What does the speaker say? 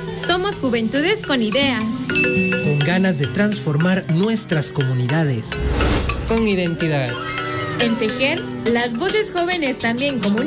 Somos juventudes con ideas. Con ganas de transformar nuestras comunidades. Con identidad. En Tejer, las voces jóvenes también comunican.